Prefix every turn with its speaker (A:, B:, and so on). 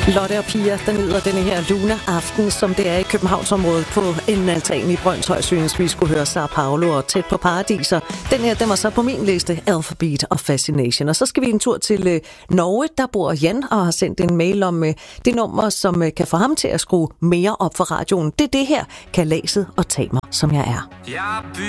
A: Lotte og Pia, der nyder denne her Luna-aften, som det er i Københavnsområdet på en altan i Brønshøj, synes vi skulle høre Sao Paulo og Tæt på Paradiser. Den her, den var så på min liste, Alphabet og Fascination. Og så skal vi en tur til Norge, der bor Jan og har sendt en mail om det nummer, som kan få ham til at skrue mere op for radioen. Det er det her, Kalaset og Tag mig, som jeg er.